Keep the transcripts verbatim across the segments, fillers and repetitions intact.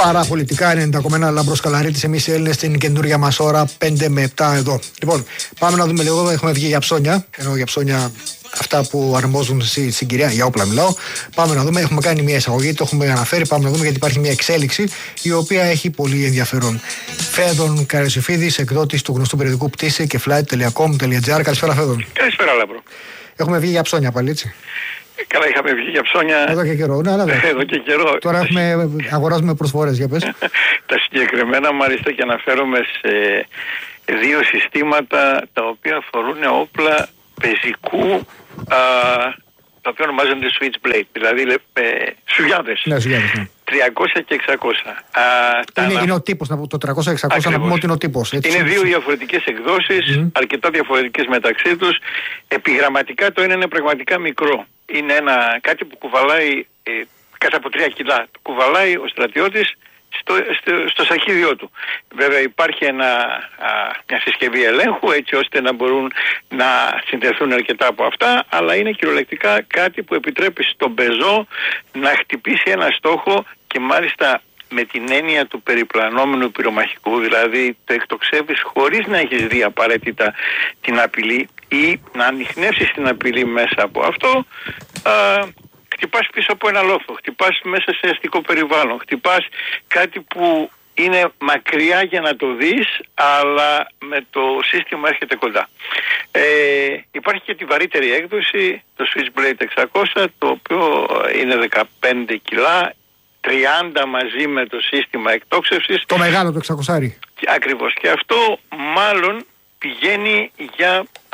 Παραπολιτικά ενενήντα κόμμα ένα Λάμπρος Καλαρίτης, εμείς οι Έλληνες στην καινούργια μας ώρα πέντε με επτά εδώ. Λοιπόν, πάμε να δούμε λίγο. Έχουμε βγει για ψώνια, ενώ για ψώνια αυτά που αρμόζουν στη συγκυρία, για όπλα μιλάω. Πάμε να δούμε. Έχουμε κάνει μια εισαγωγή, το έχουμε αναφέρει. Πάμε να δούμε γιατί υπάρχει μια εξέλιξη η οποία έχει πολύ ενδιαφέρον. Φέδων Καρασιοφίδης, εκδότης του γνωστού περιοδικού Πτήση και flight τελεία com τελεία τζι άρ. Καλησπέρα, Φέδων. Καλησπέρα, Λάμπρο. Έχουμε βγει για ψώνια πάλι, έτσι. Καλά, είχαμε βγει για ψώνια. Εδώ και καιρό, ναι, αλλά δεν. Εδώ και καιρό. Τώρα έχουμε, αγοράζουμε προσφορές, για πες. Τα συγκεκριμένα, μάλιστα, και αναφέρομαι σε δύο συστήματα τα οποία αφορούν όπλα πεζικού, α, τα οποία ονομάζονται switchblade, δηλαδή ε, σουγιάδες. Ναι, σουγιάδες, ναι. τριακόσια και εξακόσια. Α, είναι, τα... είναι ο τύπος, το τριακόσια εξακόσια να πούμε ότι είναι ο τύπος. Έτσι. Είναι δύο διαφορετικές εκδόσεις, mm. αρκετά διαφορετικές μεταξύ τους. Επιγραμματικά το ένα είναι πραγματικά μικρό. Είναι ένα, κάτι που κουβαλάει ε, κάτω από τρία κιλά. Το κουβαλάει ο στρατιώτης στο, στο, στο σακίδιό του. Βέβαια υπάρχει ένα, α, μια συσκευή ελέγχου έτσι ώστε να μπορούν να συνδεθούν αρκετά από αυτά, αλλά είναι κυριολεκτικά κάτι που επιτρέπει στον πεζό να χτυπήσει ένα στόχο και μάλιστα με την έννοια του περιπλανόμενου πυρομαχικού, δηλαδή το εκτοξεύεις χωρίς να έχεις δει απαραίτητα την απειλή ή να ανιχνεύσεις την απειλή μέσα από αυτό. Α, χτυπάς πίσω από ένα λόφο, χτυπάς μέσα σε αστικό περιβάλλον, χτυπάς κάτι που είναι μακριά για να το δεις, αλλά με το σύστημα έρχεται κοντά. Ε, υπάρχει και τη βαρύτερη έκδοση, το Switchblade εξακόσια, το οποίο είναι δεκαπέντε κιλά, τριάντα μαζί με το σύστημα εκτόξευσης. Το μεγάλο το εξακόσια. Ακριβώς. Και αυτό μάλλον πηγαίνει για ε,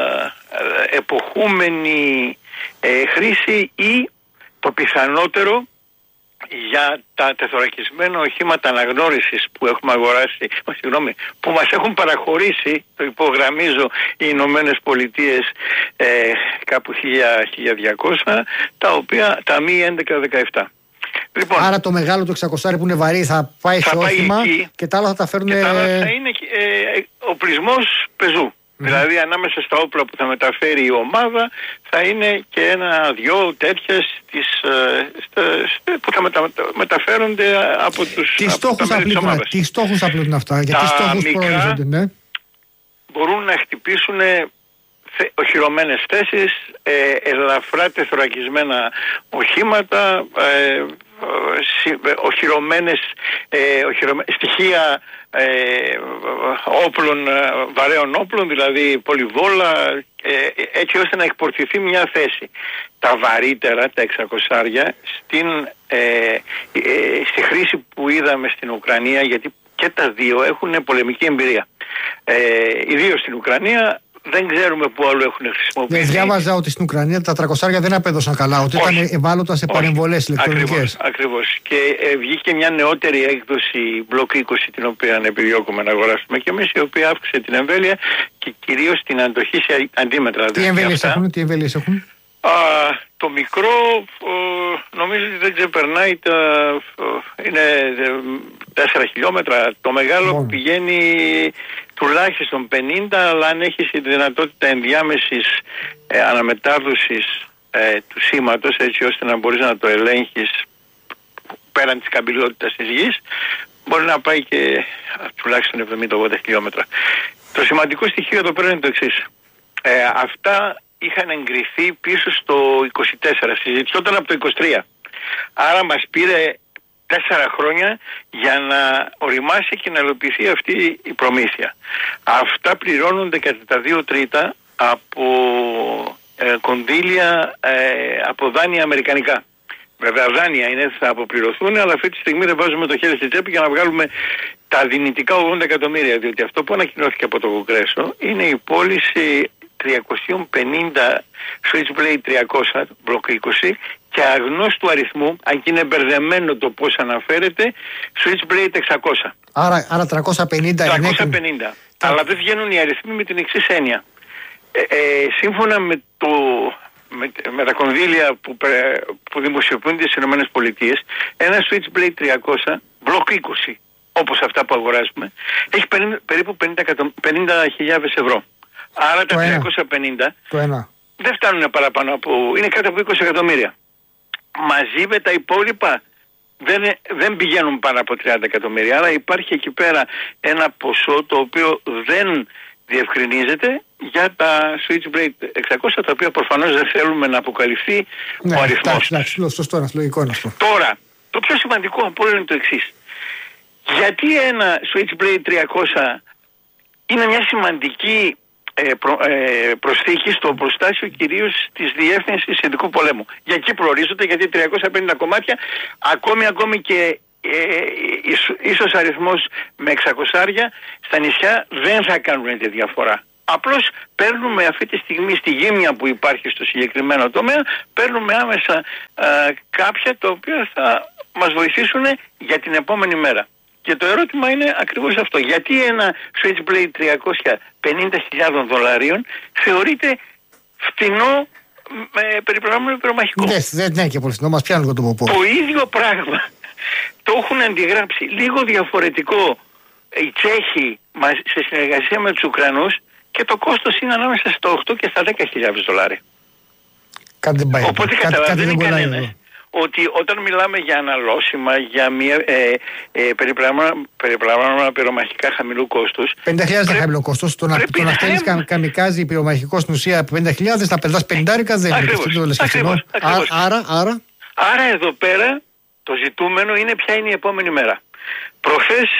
εποχούμενη ε, χρήση ή το πιθανότερο για τα τεθωρακισμένα οχήματα αναγνώρισης που έχουμε αγοράσει, oh, συγγνώμη, που μας έχουν παραχωρήσει, το υπογραμμίζω, οι Ηνωμένες Πολιτείες ε, κάπου χίλια διακόσια, τα οποία τα μη έντεκα δεκαεπτά. Λοιπόν, άρα το μεγάλο το εξακόσια που είναι βαρύ θα πάει θα σε όχημα και τα άλλα θα τα φέρουν. Και τα άλλα θα είναι ε, οπλισμός πεζού. Mm. Δηλαδή ανάμεσα στα όπλα που θα μεταφέρει η ομάδα θα είναι και ένα-δυο τέτοια στις, στα, που θα μετα, μεταφέρονται από τους τι στόχους απλούν, τι στόχους απλούν αυτά, για τι στόχους προορίζονται, ναι. Μπορούν να χτυπήσουν οχυρωμένες θέσεις, ε, ελαφρά τεθωρακισμένα οχήματα, ε, οχυρωμένες, ε, οχυρωμέ... στοιχεία ε, όπλων, βαρέων όπλων, δηλαδή πολυβόλα, ε, έτσι ώστε να εκπορτηθεί μια θέση. Τα βαρύτερα, τα εξακόσια, στην, ε, ε, στη χρήση που είδαμε στην Ουκρανία, γιατί και τα δύο έχουν πολεμική εμπειρία. Ε, ιδίως στην Ουκρανία. Δεν ξέρουμε πού άλλο έχουν χρησιμοποιηθεί. Δεν διάβαζα ότι στην Ουκρανία τα τριακόσια δεν απέδωσαν καλά, ότι όχι, ήταν ευάλωτα σε παρεμβολές ηλεκτρονικές. Ακριβώς, ακριβώς. Και ε, βγήκε μια νεότερη έκδοση Block είκοσι, την οποία επιδιώκουμε να αγοράσουμε και εμείς, η οποία αύξησε την εμβέλεια και κυρίως την αντοχή σε αντίμετρα. Τι εμβέλειες έχουν, τι εμβέλειες έχουν. Α, το μικρό ο, νομίζω ότι δεν ξεπερνάει τα, ο, είναι τέσσερα χιλιόμετρα. Το μεγάλο oh. πηγαίνει τουλάχιστον πενήντα, αλλά αν έχεις τη δυνατότητα ενδιάμεσης ε, αναμετάδοσης ε, του σήματος, έτσι ώστε να μπορείς να το ελέγχεις πέραν της καμπυλότητας της γης, μπορεί να πάει και τουλάχιστον εβδομήντα ογδόντα χιλιόμετρα. Το σημαντικό στοιχείο εδώ πέρα είναι το εξής. Ε, αυτά είχαν εγκριθεί πίσω στο είκοσι τέσσερα, συζητιόταν από το είκοσι τρία. Άρα μας πήρε τέσσερα χρόνια για να οριμάσει και να υλοποιηθεί αυτή η προμήθεια. Αυτά πληρώνονται κατά τα δύο τρίτα από ε, κονδύλια, ε, από δάνεια αμερικανικά. Βέβαια δάνεια είναι, θα αποπληρωθούν, αλλά αυτή τη στιγμή δεν βάζουμε το χέρι στη τσέπη για να βγάλουμε τα δυνητικά ογδόντα εκατομμύρια, διότι αυτό που ανακοινώθηκε από το Κογκρέσο είναι η πώληση τριακόσια πενήντα Switchblade τριακόσια Block είκοσι και αγνώστου αριθμού, αν και είναι μπερδεμένο το πώς αναφέρεται, Switchblade εξακόσια. Άρα, άρα τριακόσια πενήντα. τριακόσια πενήντα. Είναι... Αλλά δεν βγαίνουν οι αριθμοί με την εξής έννοια. Ε, ε, σύμφωνα με, το, με, με τα κονδύλια που, που δημοσιοποιούνται στις ΗΠΑ, ένα Switchblade τριακόσια Block είκοσι, όπως αυτά που αγοράζουμε, έχει περίπου πενήντα χιλιάδες ευρώ. Άρα τα τριακόσια πενήντα δεν φτάνουν παραπάνω από, είναι κάτω από είκοσι εκατομμύρια. Μαζί με τα υπόλοιπα δεν, δεν πηγαίνουν πάνω από τριάντα εκατομμύρια. Άρα υπάρχει εκεί πέρα ένα ποσό το οποίο δεν διευκρινίζεται για τα Switchblade εξακόσια, τα οποία προφανώς δεν θέλουμε να αποκαλυφθεί ναι, ο αριθμός. Εντάξει, εντάξει, σωστό, λογικό είναι αυτό. Τώρα, το πιο σημαντικό από όλο είναι το εξής. Γιατί ένα Switchblade τριακόσια είναι μια σημαντική ε, προ, ε, προσθήκη στο προστάσιο κυρίως της Διεύθυνσης Ειδικού Πολέμου. Για εκεί προορίζονται, γιατί τριακόσια πενήντα κομμάτια, ακόμη, ακόμη και ε, ίσως αριθμός με εξακόσια στα νησιά δεν θα κάνουν τη διαφορά. Απλώς παίρνουμε αυτή τη στιγμή στη γύμνια που υπάρχει στο συγκεκριμένο τομέα, παίρνουμε άμεσα ε, κάποια τα οποία θα μας βοηθήσουν για την επόμενη μέρα. Και το ερώτημα είναι ακριβώς αυτό. Γιατί ένα Switchblade τριακόσια πενήντα χιλιάδες δολαρίων θεωρείται φτηνό με περιπλανόμενο πυρομαχικό? Ναι, δεν είναι και πολύ φτηνό, μας πιάνουν το ποπό. Το ίδιο πράγμα το έχουν αντιγράψει λίγο διαφορετικό οι Τσέχοι σε συνεργασία με τους Ουκρανούς και το κόστος είναι ανάμεσα στα οκτώ και στα δέκα χιλιάδες δολάρια. Κάτι δεν πάει. Οπότε καταλαβαίνει κανένας ότι όταν μιλάμε για αναλώσιμα, για μια ε, ε, περιπλανόμενα πυρομαχικά χαμηλού κόστους. πενήντα χιλιάδες είναι χαμηλό κόστος. Το να, το να στέλνεις κα, καμικάζι πυρομαχικό στην ουσία πενήντα χιλιάδες, να πετάς πενηντάρικα δεν είναι. Ακριβώς. Άρα, άρα. Άρα εδώ πέρα το ζητούμενο είναι ποια είναι η επόμενη μέρα. Προχθές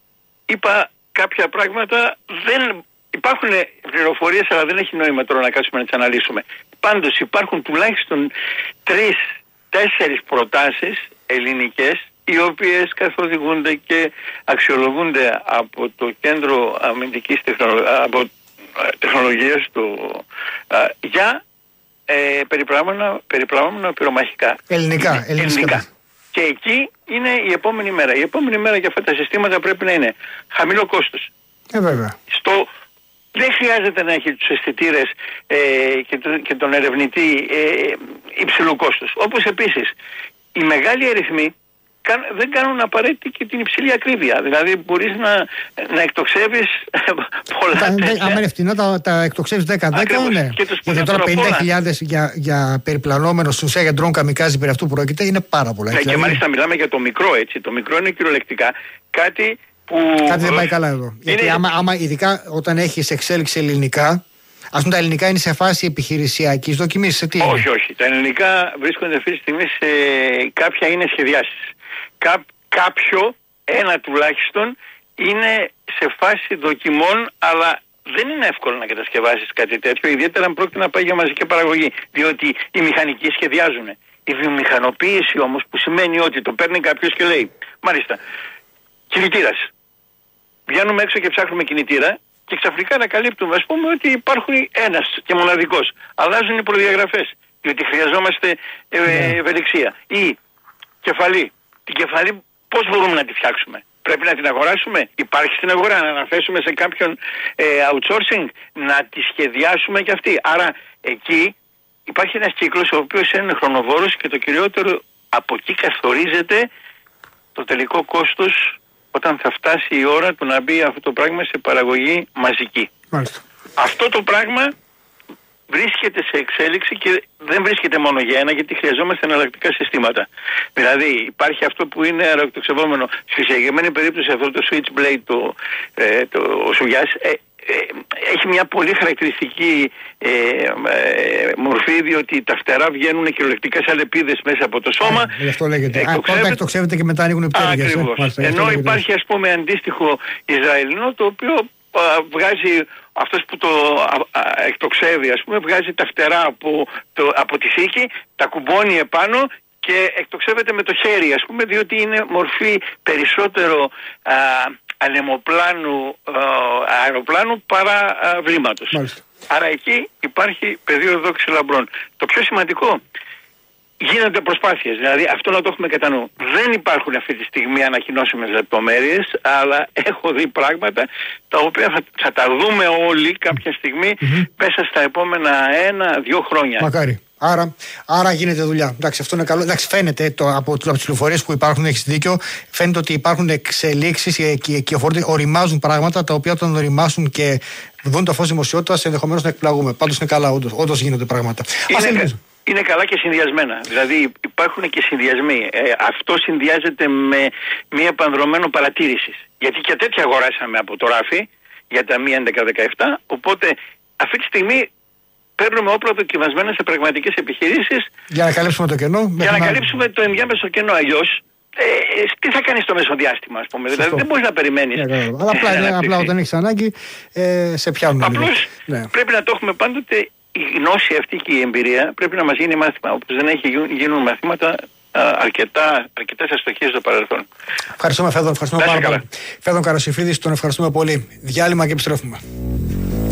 είπα κάποια πράγματα, δεν υπάρχουν πληροφορίες, αλλά δεν έχει νόημα τώρα να κάτσουμε να τις αναλύσουμε. Πάντως υπάρχουν τουλάχιστον τρεις τέσσερις προτάσεις ελληνικές, οι οποίες καθοδηγούνται και αξιολογούνται από το Κέντρο Αμυντικής Τεχνολογίας, από τεχνολογίας του, α, για ε, περιπλανόμενα πυρομαχικά. Ελληνικά, ελληνικά. Και εκεί είναι η επόμενη μέρα. Η επόμενη μέρα για αυτά τα συστήματα πρέπει να είναι χαμηλό κόστος. Ε, βέβαια. Στο Δεν χρειάζεται να έχει τους αισθητήρες ε, και, το, και τον ερευνητή ε, υψηλού κόστους. Όπως επίσης οι μεγάλοι αριθμοί καν, δεν κάνουν απαραίτητη και την υψηλή ακρίβεια. Δηλαδή μπορείς να, να εκτοξεύεις πολλά τα, τέτοια. Αν είναι φτηνά τα, τα εκτοξεύεις δέκα δέκα, ναι. Γιατί τώρα πενήντα χιλιάδες για, για περιπλανόμενο στην ουσία για ντρόν καμικάζι περί αυτού πρόκειται είναι πάρα πολλά. Ναι, δηλαδή. Και μάλιστα μιλάμε για το μικρό, έτσι. Το μικρό είναι κυριολεκτικά κάτι που... Κάτι δεν πάει καλά εδώ. Είναι... Γιατί άμα, άμα ειδικά όταν έχεις εξέλιξη ελληνικά, ας πούμε τα ελληνικά είναι σε φάση επιχειρησιακής δοκιμής, σε τι? Όχι, όχι. Τα ελληνικά βρίσκονται αυτή τη στιγμή σε κάποια είναι σχεδιάσεις. Κά, κάποιο, ένα τουλάχιστον, είναι σε φάση δοκιμών, αλλά δεν είναι εύκολο να κατασκευάσεις κάτι τέτοιο, ιδιαίτερα αν πρόκειται να πάει για μαζική παραγωγή. Διότι οι μηχανικοί σχεδιάζουν. Η βιομηχανοποίηση όμως, που σημαίνει ότι το παίρνει κάποιος και λέει, μάλιστα, κινητήρας. Βγαίνουμε έξω και ψάχνουμε κινητήρα και ξαφνικά ανακαλύπτουμε, ας πούμε, ότι υπάρχουν ένας και μοναδικός. Αλλάζουν οι προδιαγραφές, διότι χρειαζόμαστε ε, yeah. ευελιξία. Ή κεφαλή. Την κεφαλή πώς μπορούμε να τη φτιάξουμε? Πρέπει να την αγοράσουμε? Υπάρχει στην αγορά? Να αναθέσουμε σε κάποιον ε, outsourcing? Να τη σχεδιάσουμε κι αυτή? Άρα εκεί υπάρχει ένας κύκλος ο οποίος είναι χρονοβόρος και το κυριότερο από εκεί καθορίζεται το τελικό κόστος όταν θα φτάσει η ώρα του να μπει αυτό το πράγμα σε παραγωγή μαζική. Μάλιστα. Αυτό το πράγμα βρίσκεται σε εξέλιξη και δεν βρίσκεται μόνο για ένα, γιατί χρειαζόμαστε εναλλακτικά συστήματα. Δηλαδή υπάρχει αυτό που είναι αεροεκτοξευόμενο. Στη συγκεκριμένη περίπτωση αυτό το Switchblade, το, ε, το ο Σουγιάς, ε, ε, έχει μια πολύ χαρακτηριστική ε, ε, μορφή, διότι τα φτερά βγαίνουν κυριολεκτικά σαν λεπίδες μέσα από το σώμα. Ε, γι' αυτό λέγεται. Πρώτα εκτοξεύεται και μετά ανοίγουν οι πτέρυγες. Ακριβώς. Ε, Ενώ υπάρχει, ας πούμε, αντίστοιχο Ισραηλινό, το οποίο α, βγάζει, αυτός που το α, α, εκτοξεύει, ας πούμε, βγάζει τα φτερά από, το, από τη θήκη, τα κουμπώνει επάνω και εκτοξεύεται με το χέρι, ας πούμε, διότι είναι μορφή περισσότερο α, ανεμοπλάνου, α, αεροπλάνου παρά α, βλήματος. Μάλιστα. Άρα εκεί υπάρχει πεδίο δόξη λαμπρών. Το πιο σημαντικό, γίνονται προσπάθειες, δηλαδή αυτό να το έχουμε κατά νου. Δεν υπάρχουν αυτή τη στιγμή ανακοινώσιμες λεπτομέρειες, αλλά έχω δει πράγματα τα οποία θα, θα τα δούμε όλοι κάποια στιγμή mm-hmm. μέσα στα επόμενα ένα-δύο χρόνια. Μακάρι. Άρα, άρα γίνεται δουλειά. Εντάξει, αυτό είναι καλό. Εντάξει, φαίνεται το, από, από τις πληροφορίες που υπάρχουν, έχεις δίκιο, φαίνεται ότι υπάρχουν εξελίξεις και, και οριμάζουν πράγματα τα οποία όταν οριμάσουν και δουν το φως δημοσιότητας ενδεχομένως να εκπλαγούμε. Πάντως είναι καλά, όντως, όντως γίνονται πράγματα. Είναι, είναι καλά και συνδυασμένα. Δηλαδή υπάρχουν και συνδυασμοί. Ε, αυτό συνδυάζεται με μία επανδρομένο παρατήρησης. Γιατί και τέτοια αγοράσαμε από το ράφι για τα μη έντεκα δεκαεπτά. Οπότε αυτή τη στιγμή παίρνουμε όπλα δοκιμασμένα σε πραγματικές επιχειρήσεις. Για να καλύψουμε το κενό. Για να, να καλύψουμε το ενδιάμεσο κενό. Αλλιώς, ε, τι θα κάνεις στο μεσοδιάστημα, ας πούμε. Δηλαδή δεν μπορείς να περιμένεις. Ναι, ναι, ναι. Αλλά απλά, ναι, απλά όταν έχεις ανάγκη, ε, σε πιάνουν. Απλώς ναι. πρέπει να το έχουμε πάντοτε. Η γνώση αυτή και η εμπειρία πρέπει να μας γίνει μάθημα. Όπως δεν έχει γίνουν μαθήματα αρκετά, αρκετές αστοχίες στο παρελθόν. Ευχαριστούμε, Φέδων. Ευχαριστούμε πάρα πολύ. Φέδων Καρασιφίδης, τον ευχαριστούμε πολύ. Διάλειμμα και επιστρέφουμε.